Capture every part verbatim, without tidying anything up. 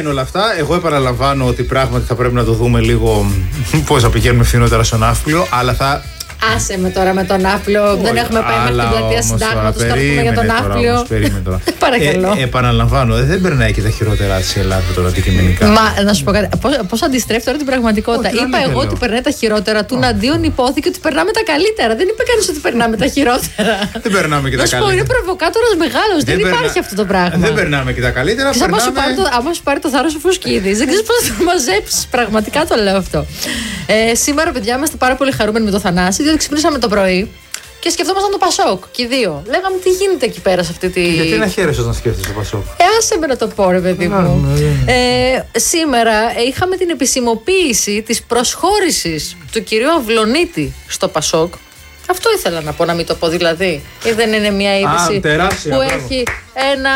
είναι όλα αυτά. Εγώ επαναλαμβάνω ότι πράγματι θα πρέπει να το δούμε λίγο πώς θα πηγαίνουμε φθηνότερα στο ναύπλιο, αλλά θα. Άσε με τώρα με τον ναύπλιο. Δεν έχουμε πάει μέχρι την πλατεία Συντάγματος. Τώρα πούμε για τον ναύπλιο. Παρακαλώ. Ε, επαναλαμβάνω, δεν περνάει και τα χειρότερα της Ελλάδα τώρα αντικειμενικά. Μα να σου πω κάτι. Πώς αντιστρέφει τώρα την πραγματικότητα. Όχι, είπα εγώ ότι περνάει τα χειρότερα. Του αντίον υπόθηκε ότι περνάμε τα καλύτερα. Δεν είπε κανείς ότι περνάμε τα χειρότερα. Δεν περνάμε και τα καλύτερα. Να σου πω, είναι προβοκάτορας μεγάλος. Δεν υπάρχει αυτό το πράγμα. Δεν περνάμε και τα καλύτερα. Άμα σου πάρει το θάρρος ο Φουσκίδης, δεν ξέρεις πώς θα το μαζέψεις. Πραγματικά το λέω αυτό. Σήμερα, παιδιά, είμαστε πάρα πολύ χαρούμενοι με το Θανάση. Ξυπνήσαμε το πρωί και σκεφτόμασταν το Πασόκ και οι δύο. Λέγαμε τι γίνεται εκεί πέρα σε αυτή τη. Γιατί να χαίρεσαι όταν σκέφτεσαι το Πασόκ. Ε, άσε με να το πω, ρε παιδί μου. Ε, σήμερα ε, είχαμε την επισημοποίηση της προσχώρησης του κυρίου Αυλωνίτη στο Πασόκ. Αυτό ήθελα να πω, να μην το πω δηλαδή. Ή δεν είναι μια είδηση που μπράβο. έχει ένα,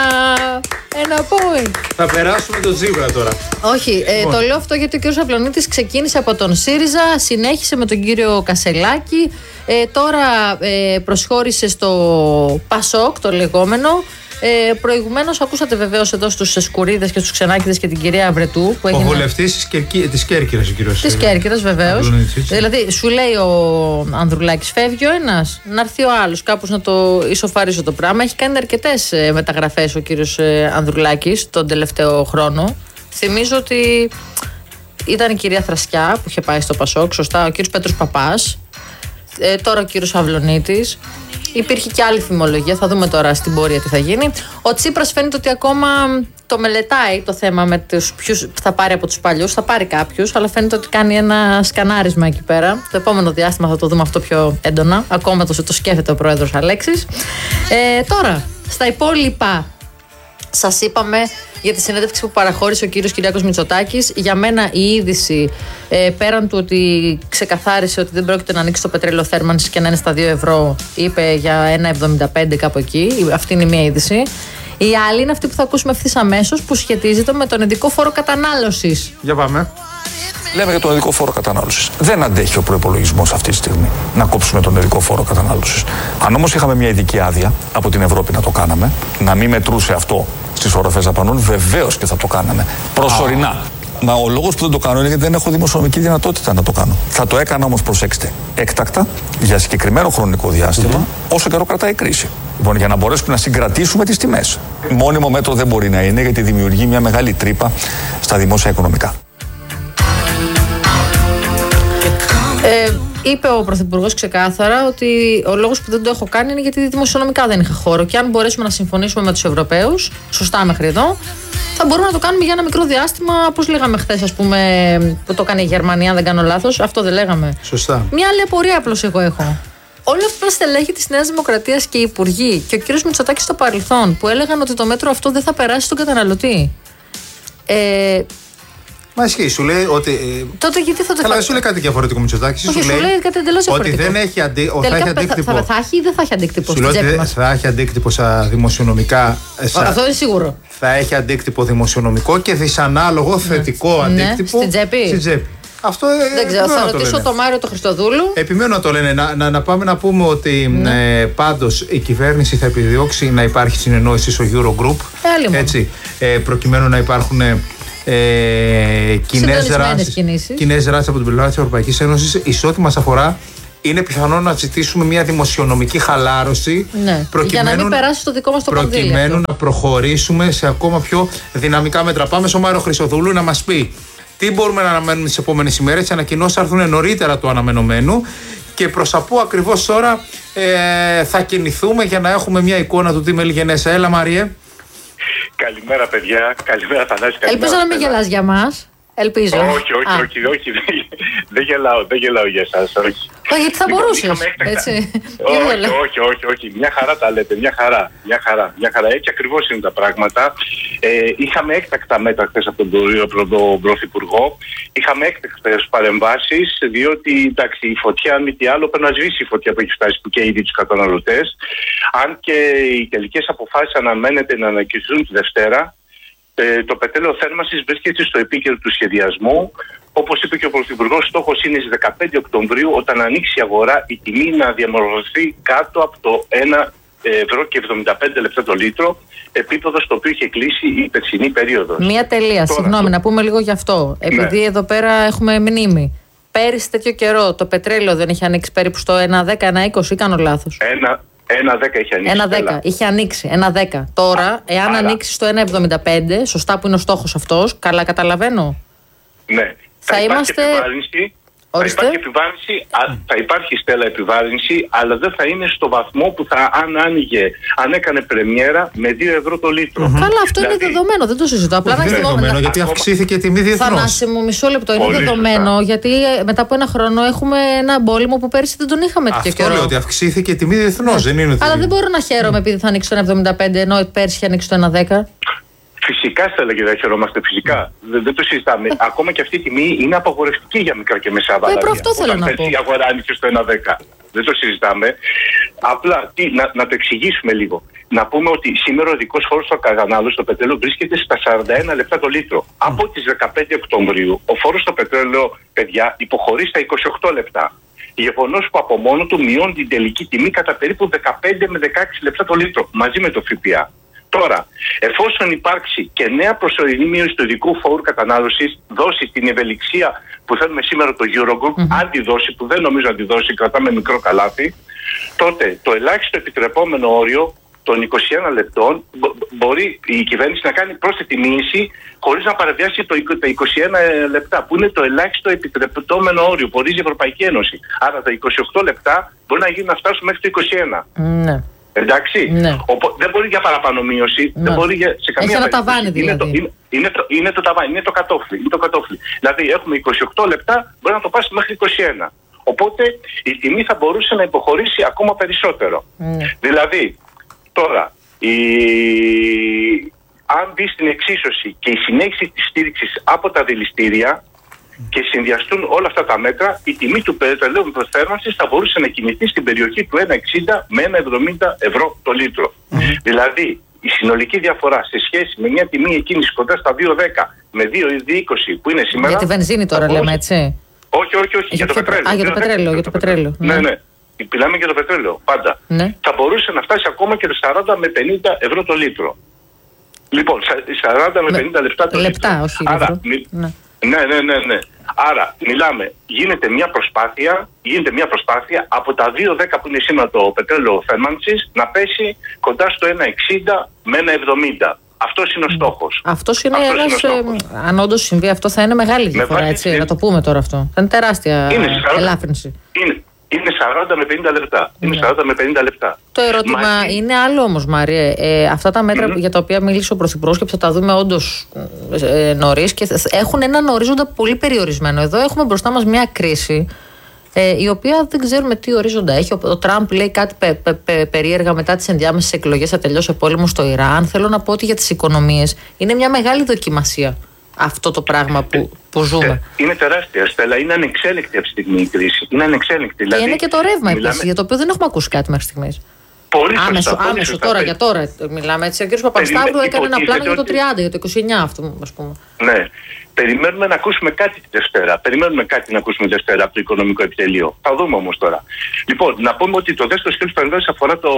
ένα point. Θα περάσουμε το Τζίπρα τώρα. Όχι, ε, το λέω αυτό γιατί ο κύριος Αυλωνίτης ξεκίνησε από τον ΣΥΡΙΖΑ, συνέχισε με τον κύριο Κασελάκη, ε, τώρα ε, προσχώρησε στο Πασόκ, το λεγόμενο. Ε, προηγουμένως ακούσατε βεβαίως εδώ στους Σκουρίδες και στους Ξενάκηδες και την κυρία Βρετού. Που ο βουλευτής της Κέρκυρας, ο κύριος. Της Κέρκυρας, βεβαίως. Δηλαδή, σου λέει ο Ανδρουλάκης, φεύγει ο ένας, να έρθει ο άλλος, κάπως να το ισοφαρίσω το πράγμα. Έχει κάνει αρκετές μεταγραφές ο κύριος Ανδρουλάκης τον τελευταίο χρόνο. Θυμίζω ότι ήταν η κυρία Θρασκιά που είχε πάει στο Πασόκ, σωστά, ο κύριος Πέτρος Παπάς. Ε, τώρα ο κύριος Αυλωνίτης. Υπήρχε και άλλη φημολογία, θα δούμε τώρα στην πορεία τι θα γίνει. Ο Τσίπρας φαίνεται ότι ακόμα το μελετάει το θέμα με τους ποιους θα πάρει από τους παλιούς. Θα πάρει κάποιους, αλλά φαίνεται ότι κάνει ένα σκανάρισμα εκεί πέρα. Το επόμενο διάστημα θα το δούμε αυτό πιο έντονα. Ακόμα το, το σκέφτεται ο πρόεδρος Αλέξης. Ε, τώρα, στα υπόλοιπα, σας είπαμε για τη συνέντευξη που παραχώρησε ο κύριος Κυριάκος Μητσοτάκης. Για μένα η είδηση, ε, πέραν του ότι ξεκαθάρισε ότι δεν πρόκειται να ανοίξει το πετρέλαιο θέρμανσης και να είναι στα δύο ευρώ, είπε για ένα εβδομήντα πέντε κάπου εκεί. Αυτή είναι η μία είδηση. Η άλλη είναι αυτή που θα ακούσουμε ευθύς αμέσως, που σχετίζεται με τον ειδικό φόρο κατανάλωσης. Για πάμε. Λέμε για τον ειδικό φόρο κατανάλωσης. Δεν αντέχει ο προϋπολογισμός αυτή τη στιγμή να κόψουμε τον ειδικό φόρο κατανάλωσης. Αν όμως είχαμε μια ειδική άδεια από την Ευρώπη να το κάναμε, να μην μετρούσε αυτό στις οροφές δαπανών, βεβαίως και θα το κάναμε. Προσωρινά. Μα ο λόγος που δεν το κάνω είναι γιατί δεν έχω δημοσιονομική δυνατότητα να το κάνω. Θα το έκανα όμως, προσέξτε, έκτακτα, για συγκεκριμένο χρονικό διάστημα, mm-hmm. όσο καιρό κρατάει η κρίση. Λοιπόν, για να μπορέσουμε να συγκρατήσουμε τις τιμές. Μόνιμο μέτρο δεν μπορεί να είναι, γιατί δημιουργεί μια μεγάλη τρύπα στα δημόσια οικονομικά. Ε, είπε ο Πρωθυπουργός ξεκάθαρα ότι ο λόγος που δεν το έχω κάνει είναι γιατί δημοσιονομικά δεν είχα χώρο. Και αν μπορέσουμε να συμφωνήσουμε με τους Ευρωπαίους, σωστά μέχρι εδώ, θα μπορούμε να το κάνουμε για ένα μικρό διάστημα, όπως λέγαμε χθες, ας πούμε, που το έκανε η Γερμανία, αν δεν κάνω λάθος. Αυτό δεν λέγαμε. Σωστά. Μια άλλη απορία απλώς εγώ έχω. Όλα αυτά τα στελέχη της Νέας Δημοκρατίας και οι υπουργοί και ο κύριος Μητσοτάκης στο παρελθόν που έλεγαν ότι το μέτρο αυτό δεν θα περάσει στον καταναλωτή. Ε, Μα ισχύει, σου λέει ότι. Ε, τότε γιατί θα το Καλά, δεν σου λέει κάτι διαφορετικό Μητσοτάκης. Όχι, σου λέει, λέει κάτι εντελώς διαφορετικό. Ότι δεν έχει, αντι... Τελικά, θα έχει αντίκτυπο. Θα, θα, θα έχει ή δεν θα έχει αντίκτυπο σου στην τσέπη μας. Θα έχει αντίκτυπο στα δημοσιονομικά. Στα... Αυτό είναι σίγουρο. Θα έχει αντίκτυπο δημοσιονομικό και δυσανάλογο θετικό ναι. αντίκτυπο. Ναι, στην τσέπη. Στην τσέπη. Αυτό δεν ξέρω, θα ρωτήσω τον Μάριο τον Χριστοδούλου. Επιμένω να το λένε. Να, να, να πάμε να πούμε ότι ναι. ε, πάντως η κυβέρνηση θα επιδιώξει να υπάρχει συνεννόηση στο Eurogroup. Ε, έτσι, ε, προκειμένου να υπάρχουν ε, κοινές δράσεις από την πλευρά της Ευρωπαϊκής Ένωσης. Εις ό,τι μας αφορά, είναι πιθανό να ζητήσουμε μια δημοσιονομική χαλάρωση ναι. για να μην περάσει το δικό μας το κονδύλι. Προκειμένου να προχωρήσουμε σε ακόμα πιο δυναμικά μέτρα. Πάμε στο Μάριο Χριστοδούλου να μας πει τι μπορούμε να αναμένουμε τις επόμενες ημέρες. Οι ανακοινώσεις θα έρθουν νωρίτερα του αναμενωμένου και προς τα πού ακριβώς τώρα ε, θα κινηθούμε για να έχουμε μια εικόνα του τι μελιγενέσα. Έλα, Μάριε. Καλημέρα, παιδιά. Καλημέρα, Θανάση. Ελπίζω να μην γελάς για μας. Ελπίζω. Όχι, όχι, Α. όχι, όχι. Δεν γελάω, δεν γελάω για εσάς, όχι. Όχι, γιατί θα μπορούσες, έτσι. όχι, όχι, όχι, όχι. Μια χαρά τα λέτε, μια χαρά, μια χαρά, μια χαρά. Έτσι ακριβώς είναι τα πράγματα. Ε, είχαμε έκτακτα μέτρα χθες από τον Πρωθυπουργό. Είχαμε έκτακτες παρεμβάσεις, διότι εντάξει, η φωτιά, αν μη τι άλλο, πρέπει να σβήσει η φωτιά που έχει φτάσει που και ήδη τους καταναλωτές. Αν και οι τελικές αποφάσεις αναμένεται να ανακοινωθούν τη Δευτέρα. Το πετρέλαιο θέρμανσης βρίσκεται στο επίκεντρο του σχεδιασμού. Όπως είπε και ο Πρωθυπουργός, στόχος είναι στις δεκαπέντε Οκτωβρίου, όταν ανοίξει η αγορά, η τιμή να διαμορφωθεί κάτω από το ένα ευρώ και εβδομήντα πέντε λεπτά το λίτρο, επίπεδο στο οποίο είχε κλείσει η περσινή περίοδος. Μία τελεία, Τώρα, συγγνώμη, το... να πούμε λίγο γι' αυτό. Επειδή ναι. εδώ πέρα έχουμε μνήμη. Πέρυσι τέτοιο καιρό το πετρέλαιο δεν είχε ανοίξει περίπου στο ένα δέκα, ένα είκοσι ή κάνω λάθος? ένα δέκα είχε ανοίξει. ένα δέκα, είχε ανοίξει, ένα δέκα. Τώρα, εάν Άρα... ανοίξει στο ένα εβδομήντα πέντε, σωστά που είναι ο στόχος αυτός, καλά καταλαβαίνω. Ναι. Θα, θα είμαστε... Θα υπάρχει επιβάρυνση, θα υπάρχει Στέλλα επιβάρυνση, αλλά δεν θα είναι στο βαθμό που θα αν άνοιγε, αν έκανε πρεμιέρα με δύο ευρώ το λίτρο. Mm-hmm. Καλά, αυτό δηλαδή... είναι δεδομένο, δεν το συζητώ. Απλά είναι δεδομένο, να... γιατί αυξήθηκε η τιμή διεθνώς. Θανάση μου, μισό λεπτό. Είναι Πολύ δεδομένο, σωστά. γιατί μετά από ένα χρόνο έχουμε ένα πόλεμο που πέρυσι δεν τον είχαμε τέτοιο καιρό. Αυτό λέω, ότι αυξήθηκε η τιμή διεθνώς. Δεν είναι Αλλά δεν μπορώ να χαίρομαι επειδή θα ανοίξει το ένα εβδομήντα πέντε ενώ πέρυσι είχε ανοίξει το ένα δέκα. Φυσικά θα έλεγε δεν χαιρόμαστε, φυσικά. Δεν, δεν το συζητάμε. Ακόμα και αυτή η τιμή είναι απαγορευτική για μικρά και μεσαία βαλάρια. Ε, αυτό θέλω να πω. Η αγορά άνοιξε στο ένα δέκα. Δεν το συζητάμε. Απλά τι, να, να το εξηγήσουμε λίγο. Να πούμε ότι σήμερα ο ειδικός φόρος στο κατανάλωση στο πετρέλαιο βρίσκεται στα σαράντα ένα λεπτά το λίτρο. Mm. Από τις δεκαπέντε Οκτωβρίου ο φόρος στο πετρέλαιο, παιδιά, υποχωρεί στα είκοσι οκτώ λεπτά. Γεγονός που από μόνο του μειώνει την τελική τιμή κατά περίπου δεκαπέντε με δεκαέξι λεπτά το λίτρο μαζί με το ΦΠΑ. Τώρα, εφόσον υπάρξει και νέα προσωρινή μείωση του ειδικού φόρου κατανάλωσης, δώσει την ευελιξία που θέλουμε σήμερα το Eurogroup, mm-hmm. αν τη δώσει, που δεν νομίζω να τη δώσει, κρατάμε μικρό καλάθι, τότε το ελάχιστο επιτρεπόμενο όριο των είκοσι ένα λεπτών μπορεί η κυβέρνηση να κάνει πρόσθετη μείωση χωρίς να παραβιάσει το, τα είκοσι ένα λεπτά, που είναι το ελάχιστο επιτρεπόμενο όριο που ορίζει η Ευρωπαϊκή Ένωση. Άρα τα είκοσι οκτώ λεπτά μπορεί να γίνει να φτάσουν μέχρι το είκοσι ένα. Ναι. Εντάξει, ναι. Οπό, δεν μπορεί για παραπανομοίωση, ναι. δεν μπορεί για, σε καμία Έχει ένα ταβάνι δηλαδή. Είναι το, είναι, είναι, το, είναι το ταβάνι, είναι το κατόφλι, είναι το κατόφλι. Δηλαδή έχουμε είκοσι οκτώ λεπτά, μπορεί να το πάσει μέχρι είκοσι ένα. Οπότε η τιμή θα μπορούσε να υποχωρήσει ακόμα περισσότερο. Ναι. Δηλαδή, τώρα, η... αν μπει στην εξίσωση και η συνέχιση της στήριξης από τα δηληστήρια και συνδυαστούν όλα αυτά τα μέτρα, η τιμή του πετρελαίου θέρμανσης θα μπορούσε να κινηθεί στην περιοχή του ένα εξήντα με ένα εβδομήντα ευρώ το λίτρο. Mm. Δηλαδή, η συνολική διαφορά σε σχέση με μια τιμή εκκίνηση κοντά στα δύο δέκα με δύο είκοσι που είναι σήμερα. Για τη βενζίνη τώρα λέμε, έτσι. Όχι, όχι, όχι, για το πετρέλαιο. Α, για το πετρέλαιο, για το πετρέλαιο. Ναι, ναι. Μιλάμε για το πετρέλαιο, πάντα. Ναι. Θα μπορούσε να φτάσει ακόμα και σαράντα με πενήντα ευρώ το λίτρο. Λοιπόν, σαράντα με πενήντα λεπτά το λεπτά, λίτρο. όχι Άρα, ναι. ναι, ναι, ναι, ναι. Άρα, μιλάμε, γίνεται μια προσπάθεια, γίνεται μια προσπάθεια από τα δύο δέκα που είναι σήμερα το πετρέλαιο θέρμανσης να πέσει κοντά στο ένα εξήντα με ένα εβδομήντα. Αυτός είναι ο στόχος. Αυτός είναι ένας, ε, αν όντως συμβεί αυτό θα είναι μεγάλη διαφορά, με έτσι, είναι... να το πούμε τώρα αυτό. Θα είναι τεράστια είναι σαράντα, ελάφρυνση. Είναι, είναι σαράντα με πενήντα λεπτά. Είναι σαράντα με πενήντα λεπτά. Το ερώτημα Μαζί... είναι άλλο όμως, Μάρια. Ε, αυτά τα μέτρα mm-hmm. για τα οποία μίλησε ο Πρωθυπουργός και που θα τα δούμε όντως ε, νωρίς και έχουν έναν ορίζοντα πολύ περιορισμένο. Εδώ έχουμε μπροστά μας μια κρίση ε, η οποία δεν ξέρουμε τι ορίζοντα έχει. Ο, ο Τραμπ λέει κάτι πε, πε, πε, περίεργα μετά τις ενδιάμεσες εκλογές, θα τελειώσει ο πόλεμος στο Ιράν. Θέλω να πω ότι για τις οικονομίες είναι μια μεγάλη δοκιμασία αυτό το πράγμα που, που ζούμε. Είναι τεράστια, Στέλλα. Είναι ανεξέλεκτη αυτή τη στιγμή η κρίση. Είναι ανεξέλεκτη. Και δηλαδή, είναι και το ρεύμα μιλάμε... επίσης, για το οποίο δεν έχουμε ακούσει κάτι μέχρι στιγμής. Πολύ άμεσο, σωστά, πολύ άμεσο σωστά, τώρα, πολύ. για τώρα μιλάμε έτσι. Ο κ. Παπασταύρου έκανε ένα πλάνο για το τριάντα, για το είκοσι εννιά αυτό, ας πούμε. Ναι. Περιμένουμε να ακούσουμε κάτι τη Δευτέρα. Περιμένουμε κάτι να ακούσουμε τη Δευτέρα από το Οικονομικό Επιτελείο. Θα δούμε όμως τώρα. Λοιπόν, να πούμε ότι το δεύτερο σκέλος παρεμβάσεως αφορά το...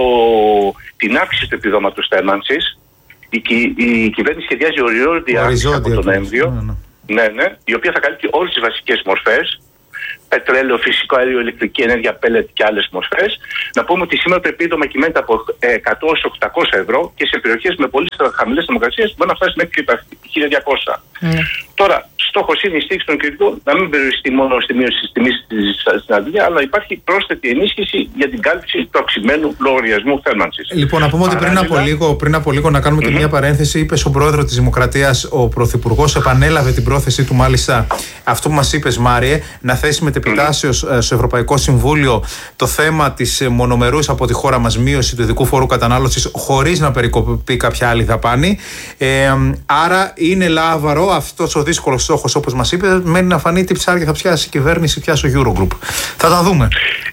την αύξηση του επιδόματος θέρμανσης. Η, η, η κυβέρνηση σχεδιάζει οριζόντια αύξηση από τον Νοέμβριο. Ναι, ναι. ναι, ναι, η οποία θα καλύπτει όλες τις βασικές μορφές. Πετρέλαιο, φυσικό αέριο, ηλεκτρική ενέργεια, πέλετ και άλλες μορφές. Να πούμε ότι σήμερα το επίδομα κυμαίνεται από εκατό έως οκτακόσια ευρώ και σε περιοχές με πολύ χαμηλές θερμοκρασίες μπορεί να φτάσει μέχρι και τα χίλια διακόσια. Mm. Τώρα, στόχος είναι η στήριξη των κριτικών να μην περιοριστεί μόνο στη μείωση της τιμής στην Αντλία, αλλά υπάρχει πρόσθετη ενίσχυση για την κάλυψη του αυξημένου λογαριασμού θέρμανσης. Λοιπόν, να πούμε ότι πριν από, λίγο, πριν από λίγο να κάνουμε mm-hmm. και μια παρένθεση, είπε στον πρόεδρο της Δημοκρατίας, ο Πρωθυπουργός επανέλαβε την πρόθεσή του, μάλιστα αυτό που μας είπες, Μάριε, να θέσει μετεπιτάσεως mm-hmm. στο Ευρωπαϊκό Συμβούλιο το θέμα της μονομερούς από τη χώρα μας μείωση του ειδικού φόρου κατανάλωσης χωρίς να περικοπεί κάποια άλλη δαπάνη. Ε, άρα είναι λάβαρο αυτός ο δύσκολος στόχος, όπως μας είπε, μένει να φανεί τι ψάρια θα πιάσει η κυβέρνηση πια στο Eurogroup. Θα τα δούμε.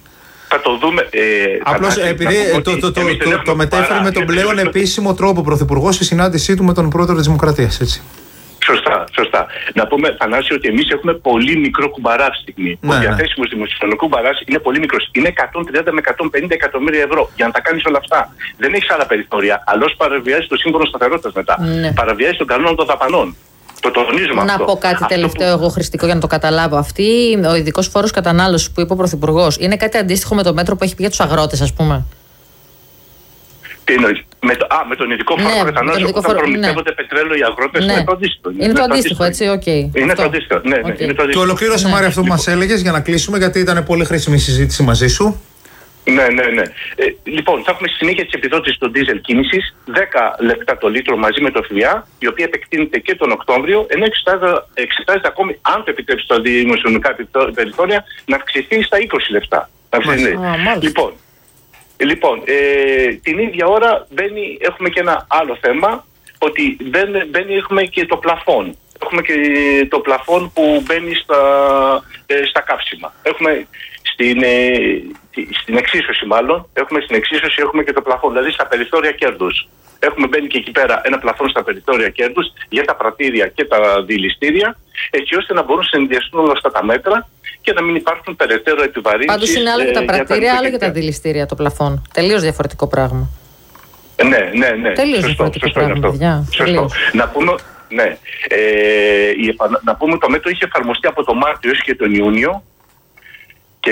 Θα το δούμε. Ε, Απλώς επειδή το, το, το, το, το μετέφερε με τον πλέον επίσημο τρόπο ο Πρωθυπουργός στη συνάντησή του με τον πρόεδρο της Δημοκρατίας, έτσι. Σωστά, σωστά. Να πούμε, Θανάση, ότι εμείς έχουμε πολύ μικρό κουμπαρά στη στιγμή. Ναι, ο ναι. διαθέσιμος δημοσιονομικός κουμπαράς είναι πολύ μικρός. Είναι εκατόν τριάντα με εκατόν πενήντα εκατομμύρια ευρώ για να τα κάνεις όλα αυτά. Δεν έχεις άλλα περιθώρια. Αλλιώς παραβιάζεις το σύμφωνο σταθερότητας μετά. Ναι. Παραβιάζεις τον κανόνα των δαπανών. Το τονίζουμε Να αυτό. πω κάτι αυτό τελευταίο, που... εγώ χρηστικό, για να το καταλάβω. Αυτή ο ειδικός φόρος κατανάλωσης που είπε ο Πρωθυπουργός είναι κάτι αντίστοιχο με το μέτρο που έχει πει για τους αγρότες, ας πούμε. Τι εννοείς? Με, το, α, με τον ειδικό φόρο Ναι, κατανάλωση με τον ειδικό όταν φόρο, προμηθεύονται ναι. πετρέλαιο οι αγρότες, Ναι. είναι το αντίστοιχο. Είναι το αντίστοιχο, έτσι, οκ. Είναι Αυτό. το αντίστοιχο. Ναι, ναι, Οκ. είναι το Και αντίστοιχο. ολοκλήρωσε, Ναι. Μάρια, αυτό που μας έλεγες για να κλείσουμε, γιατί ήταν πολύ χρήσιμη η συζήτηση μαζί σου. Ναι, ναι, ναι. Ε, λοιπόν, θα έχουμε στη συνέχεια τη επιδότηση των δίζελ κίνησης, δέκα λεπτά το λίτρο μαζί με το ΦΠΑ, η οποία επεκτείνεται και τον Οκτώβριο, ενώ εξετάζεται ακόμη, αν το επιτρέψει τα δημοσιονομικά περιθώρια, να αυξηθεί στα είκοσι λεπτά. Να αυξηθεί. Α, μάλιστα. Λοιπόν, λοιπόν ε, την ίδια ώρα μπαίνει, έχουμε και ένα άλλο θέμα, ότι δεν μπαίνει, έχουμε και το πλαφόν. Έχουμε και το πλαφόν που μπαίνει στα, ε, στα καύσιμα. Έχουμε στην, ε, στην εξίσωση μάλλον, έχουμε στην εξίσωση έχουμε και το πλαφόν, δηλαδή στα περιθώρια κέρδους. Έχουμε μπαίνει και εκεί πέρα ένα πλαφόν στα περιθώρια κέρδους για τα πρατήρια και τα δηληστήρια, έτσι ώστε να μπορούν να συνδυαστούν όλα αυτά τα μέτρα και να μην υπάρχουν περαιτέρω επιβαρύνσεις. Πάντως είναι άλλο για τα πρατήρια, άλλο για τα δηληστήρια το πλαφόν. Τελείως διαφορετικό πράγμα. Ναι, ναι, ναι. Τελείως σωστό, διαφορετικό σωστό είναι πράγμα, αυτό. παιδιά. Σωστό. Τελείως. Να πούμε, ναι, ε, η, επα- να πούμε το μέτρο είχε εφαρμοστεί από το Μάρτιο έως και τον Ιούνιο και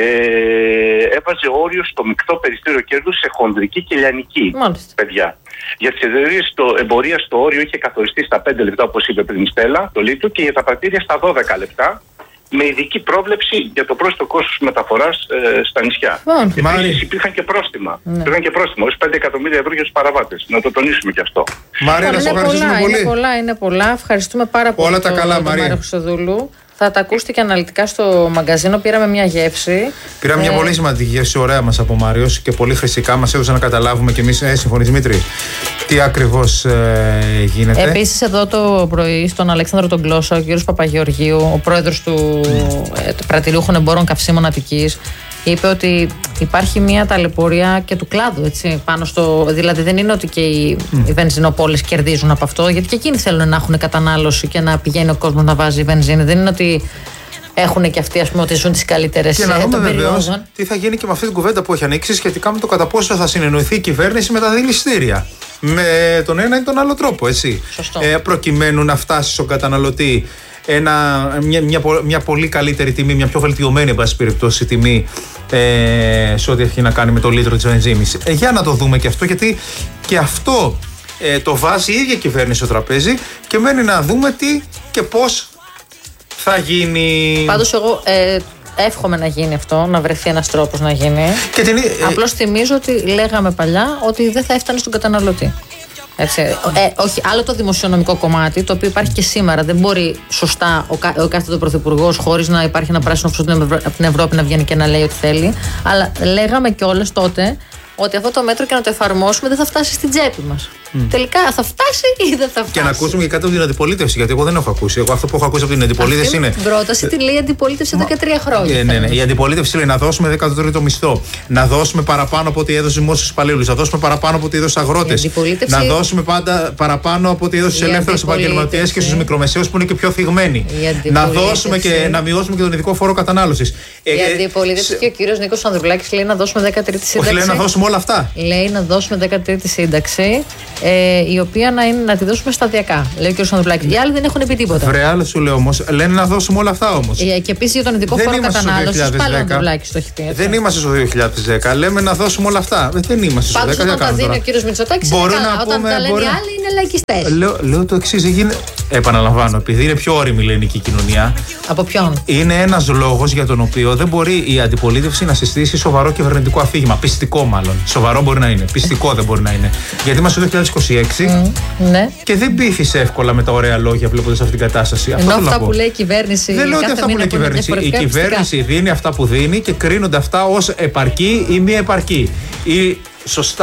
έβαζε όριο στο μεικτό περιστήριο κέρδους σε χονδρική και λιανική. Μάλιστα. Παιδιά. Για τις εταιρείες το εμπορία στο όριο είχε καθοριστεί στα πέντε λεπτά, όπως είπε πριν η Στέλλα, το λίτρο, και για τα πρατήρια στα δώδεκα λεπτά, με ειδική πρόβλεψη για το πρόσθετο κόστος μεταφοράς ε, στα νησιά. Μάλιστα. Επίσης υπήρχαν και πρόστιμα. Ναι. Υπήρχαν και πρόστιμα, ως πέντε εκατομμύρια ευρώ για τους παραβάτες. Να το τονίσουμε και αυτό. Μάρια, να σε είναι ευχαριστήσουμε πολλά, πολύ. είναι πολλά, είναι πολλά. Ευχαριστούμε πάρα πολύ. Όλα τα τον- καλά, τον Μαρία. Μάριο Χρυσοδούλου. Θα τα ακούσετε και αναλυτικά στο μαγκαζίνο. Πήραμε μια γεύση. Πήραμε μια Ε, πολύ σημαντική γεύση, ωραία μας από Μάριος, και πολύ χρηστικά μας έδωσε να καταλάβουμε κι εμείς. Ε, συμφωνείς, Δημήτρη, τι ακριβώς ε, γίνεται. Επίσης εδώ το πρωί στον Αλέξανδρο τον Γλώσσα, ο κύριος Παπαγεωργίου, ο πρόεδρος του ε, Πρατηριούχων Εμπόρων Καυσίμων Αττικής, είπε ότι υπάρχει μια ταλαιπωρία και του κλάδου, έτσι, πάνω στο. Δηλαδή δεν είναι ότι και οι, mm. οι βενζινοπόλες κερδίζουν από αυτό, γιατί και εκείνοι θέλουν να έχουν κατανάλωση και να πηγαίνει ο κόσμος να βάζει βενζίνη. Δεν είναι ότι έχουν και αυτοί, ας πούμε, ότι ζουν τις καλύτερες Και να ε, δούμε των βεβαίως περιόδων. τι θα γίνει και με αυτή την κουβέντα που έχει ανοίξει σχετικά με το κατά πόσο θα συνεννοηθεί η κυβέρνηση με τα δηληστήρια. Με τον ένα ή τον άλλο τρόπο, έτσι. Σωστό. Ε, προκειμένου να φτάσει στον καταναλωτή ένα, μια, μια, μια πολύ καλύτερη τιμή, μια πιο βελτιωμένη, εν πάση περιπτώσει, τιμή ε, σε ό,τι έχει να κάνει με το λίτρο της βενζίνης. Ε, για να το δούμε και αυτό, γιατί και αυτό ε, το βάζει η ίδια κυβέρνηση στο τραπέζι και μένει να δούμε τι και πώς θα γίνει. Πάντως εγώ ε, εύχομαι να γίνει αυτό, να βρεθεί ένας τρόπος να γίνει. Και την, ε, Απλώς θυμίζω ότι λέγαμε παλιά ότι δεν θα έφτανε στον καταναλωτή. Έτσι. Ε, όχι, άλλο το δημοσιονομικό κομμάτι, το οποίο υπάρχει και σήμερα. Δεν μπορεί σωστά ο, κα, ο κάθετο πρωθυπουργός, χωρίς να υπάρχει ένα πράσινο φως από την Ευρώπη, να βγαίνει και να λέει ό,τι θέλει. Αλλά λέγαμε κιόλας τότε ότι αυτό το μέτρο και να το εφαρμόσουμε δεν θα φτάσει στην τσέπη μας. Mm. Τελικά θα φτάσει ή δεν θα φτάσει. Και να ακούσουμε και κάτι από την αντιπολίτευση, γιατί εγώ δεν έχω ακούσει. Εγώ αυτό που έχω ακούσει από την αντιπολίτευση Αυτή είναι. Την πρόταση τη λέει η αντιπολίτευση εδώ και τρία χρόνια. Ε, ναι, ναι. Η αντιπολίτευση λέει να δώσουμε δέκατο τρίτο μισθό, να δώσουμε παραπάνω από ό,τι έδωσε δημόσιους υπαλλήλους, να δώσουμε παραπάνω από ό,τι έδωσε αγρότες, αντιπολίτευση... να δώσουμε πάντα παραπάνω από ό,τι έδωσε στους ελεύθερους επαγγελματίες και στους μικρομεσαίους που είναι και πιο θυγμένοι. Να δώσουμε και να μειώσουμε και τον ειδικό φόρο κατανάλωσης. Η αντιπολίτευση και ο κύριος Νίκος Ανδρουλάκης λέει να δώσουμε δέκατη τρίτη σύνταξη. Όχι, λέει να δώσουμε όλα αυτά. Λέει να δώσουμε δέκατη τρίτη σύνταξη, ε, η οποία να, είναι, να τη δώσουμε σταδιακά. Λέει ο κ. Ανδρουλάκης. Οι άλλοι δεν έχουν πει τίποτα. Βρε, άλλο σου λέω όμως, λένε να δώσουμε όλα αυτά όμως. Ε, και επίσης για τον ειδικό Δεν φόρο είμαστε στο κατανάλωσης, δύο χιλιάδες δέκα. πάλι ο Ανδρουλάκης το έχει πει. Έτσι. Δεν είμαστε στο δύο χιλιάδες δέκα. Λέμε να δώσουμε όλα αυτά. Ε, Δεν είμαστε στο Πάντως δύο χιλιάδες δέκα. όταν τα δίνει ο κ. Μητσοτάκης είναι Μπορώ καλά. να Όταν πούμε, τα λένε μπορεί- οι άλλοι είναι λαϊκιστές. Λέω, λέω το εξής, δεν γίνεται. Επαναλαμβάνω, επειδή είναι πιο όρημη η ελληνική κοινωνία, Από ποιον? είναι ένας λόγος για τον οποίο δεν μπορεί η αντιπολίτευση να συστήσει σοβαρό κυβερνητικό αφήγημα. Πιστικό, μάλλον. Σοβαρό μπορεί να είναι. Πιστικό δεν μπορεί να είναι. Γιατί είμαστε το δύο χιλιάδες είκοσι έξι Mm, ναι. και δεν πείθησε εύκολα με τα ωραία λόγια βλέποντας αυτή την κατάσταση. Ενώ Αυτό θέλω αυτά να που πω. λέει η κυβέρνηση. Δεν λέω ότι κάθε αυτά που μήνα λέει η είναι κυβέρνηση. Η διαφορετικά κυβέρνηση δίνει αυτά που δίνει και κρίνονται αυτά ως επαρκή ή μη επαρκή. Ή σωστά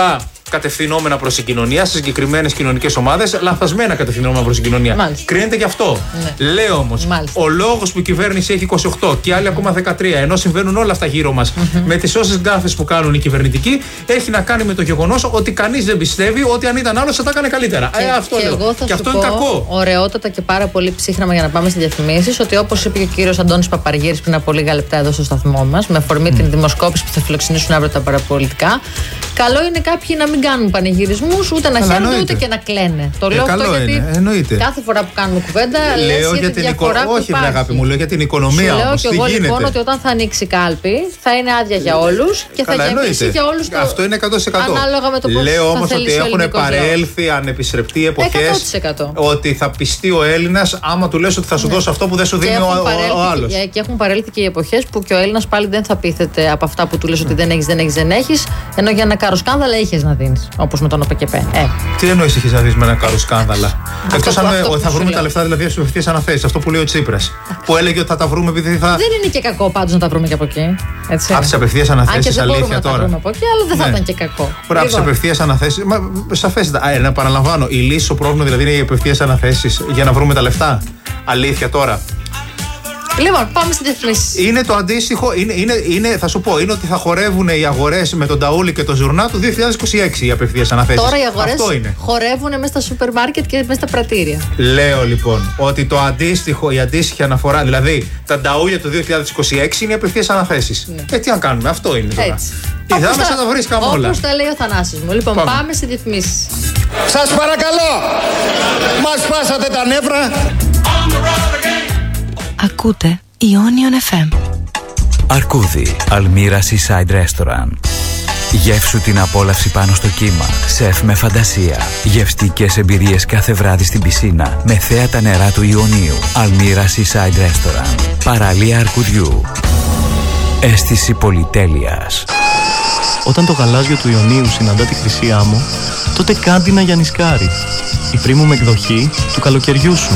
κατευθυνόμενα προς την κοινωνία, σε συγκεκριμένες κοινωνικές ομάδες, λανθασμένα κατευθυνόμενα προς την κοινωνία. Μάλιστα. Κρίνεται γι' αυτό. Ναι. Λέω όμως, ο λόγος που η κυβέρνηση έχει είκοσι οκτώ και άλλοι ακόμα δεκατρία, ενώ συμβαίνουν όλα αυτά γύρω μας, mm-hmm. με τις όσες γκάφες που κάνουν οι κυβερνητικοί, έχει να κάνει με το γεγονός ότι κανείς δεν πιστεύει ότι αν ήταν άλλος θα τα έκανε καλύτερα. Και, ε, αυτό και λέω. εγώ θα και σου αυτό πω, είναι κακό. Ωραιότατα και πάρα πολύ ψύχραμα για να πάμε στις διαφημίσεις, ότι όπως είπε και ο κύριος Αντώνης Παπαργύρης πριν από λίγα λεπτά εδώ στο σταθμό μας, με αφορμή mm. την δημοσκόπηση που θα φιλοξενήσουν αύριο τα παραπολιτικά, καλό είναι κάποιοι να μην κάνουν πανηγυρισμούς, ούτε να χαίρονται ούτε και να κλαίνε. Το λέω ε, αυτό γιατί είναι, εννοείται. κάθε φορά που κάνουμε κουβέντα λέω για την διαφορά που υπάρχει. Όχι, αγάπη μου, λέω για την οικονομία. Σου λέω όμως, και εγώ γίνεται. Λοιπόν ότι όταν θα ανοίξει κάλπη θα είναι άδεια για όλους και Καλά, θα γεμίσει για όλους το. Αυτό είναι εκατό τοις εκατό. Ανάλογα με το πώς λέω όμως ότι έχουν παρέλθει παρέλθει ανεπιστρεπτεί εποχές ότι θα πιστεί ο Έλληνας άμα του λες ότι θα σου ναι. δώσω αυτό που δεν σου δίνει ο, ο, ο άλλος. Και, και έχουν παρέλθει και οι εποχές που και ο Έλληνας πάλι δεν θα πείθεται από αυτά που του λες ότι δεν έχεις, δεν έχεις, δεν έχεις, ενώ για ένα καροσκάνδαλα είχες να δίνεις. Όπως με τον ΟΠΕΚΕΠΕ. Ε. Τι εννοείς είχες να δεις με ένα καροσκάνδαλα? Εκτός αν θα βρούμε τα λεφτά δηλαδή στις απευθείας αναθέσεις. Αυτό που λέει ο Τσίπρας. Που έλεγε ότι θα τα βρούμε επειδή θα. Δεν είναι και κακό πάντως να τα βρούμε και από εκεί. Από τις απευθείας αναθέσεις, αλήθεια τώρα. Να τα βρούμε από εκεί, αλλά δεν θα ήταν και κακό. Από τις απευθείας αναθέσεις. Σαφέστατα. Να παραλαμβάνω, η λύση στο πρόβλημα δηλαδή είναι οι απευθείας αναθέσεις για να βρούμε τα λεφτά. Αλήθεια τώρα. Λοιπόν, πάμε στη διαφήμιση. Είναι το αντίστοιχο, είναι, είναι, είναι, θα σου πω, είναι ότι θα χορεύουν οι αγορές με τον Ταούλη και τον Ζουρνά του δύο χιλιάδες είκοσι έξι οι απευθείας αναθέσεις. Τώρα οι αγορές χορεύουν μέσα στα σούπερ μάρκετ και μέσα στα πρατήρια. Λέω λοιπόν ότι το αντίστοιχο, η αντίστοιχη αναφορά, δηλαδή τα Ταούλια του δύο χιλιάδες είκοσι έξι είναι οι απευθείας αναθέσεις. Ναι. Ε, τι να κάνουμε, αυτό είναι τώρα. Τι θα μέσα τα βρίσκαμε όλα. Όπως τα λέει ο Θανάσης μου. Λοιπόν, πάμε, πάμε στη διαφημίσεις. Σας παρακαλώ, μας πάσατε τα νεύρα. Ακούτε Ionion εφ εμ. Αρκούδι, Αλμύρα Seaside Restaurant. Γεύσου την απόλαυση πάνω στο κύμα. Σεφ με φαντασία. Γευστικές εμπειρίες κάθε βράδυ στην πισίνα. Με θέα τα νερά του Ιωνίου. Αλμύρα Seaside Restaurant. Παραλία Αρκουδιού. Αίσθηση πολυτέλειας. Όταν το γαλάζιο του Ιωνίου συναντά τη χρυσή άμμο, τότε κάντι να γιανισκάρει. Η premium εκδοχή του καλοκαιριού σου.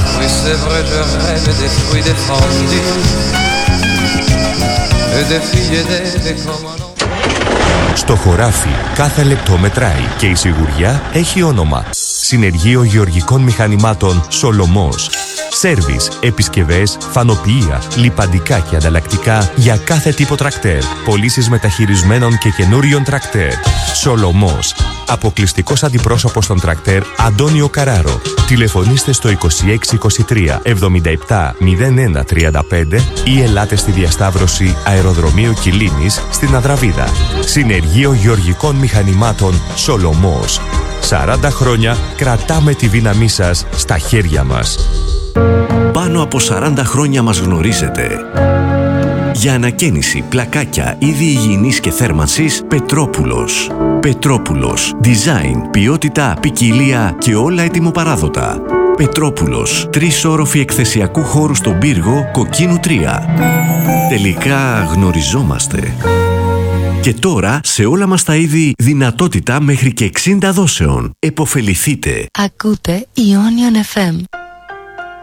Στο χωράφι κάθε λεπτό μετράει και η σιγουριά έχει όνομα. Συνεργείο Γεωργικών Μηχανημάτων Σολομός. Σέρβις, επισκευές, φανοποιεία, λιπαντικά και ανταλλακτικά για κάθε τύπο τρακτέρ. Πωλήσεις μεταχειρισμένων και καινούριων τρακτέρ. Σολομός. Αποκλειστικός αντιπρόσωπος των τρακτέρ Αντώνιο Καράρο. Τηλεφωνήστε στο είκοσι έξι είκοσι τρία εβδομήντα επτά μηδέν ένα τριάντα πέντε ή ελάτε στη διασταύρωση Αεροδρομίου Κιλίνης στην Αδραβίδα. Συνεργείο Γεωργικών Μηχανημάτων Σολομός. σαράντα χρόνια κρατάμε τη δύναμή σας στα χέρια μας. Πάνω από σαράντα χρόνια μας γνωρίζετε. Για ανακαίνιση, πλακάκια, είδη υγιεινής και θέρμανσης, Πετρόπουλος. Πετρόπουλος. Design, ποιότητα, ποικιλία και όλα ετοιμοπαράδοτα. Πετρόπουλος. Τρεις όροφοι εκθεσιακού χώρου στον πύργο, Κοκκίνου τρία. Τελικά γνωριζόμαστε. Και τώρα σε όλα μας τα είδη δυνατότητα μέχρι και εξήντα δόσεων. Εποφεληθείτε. Ακούτε Ionion εφ εμ.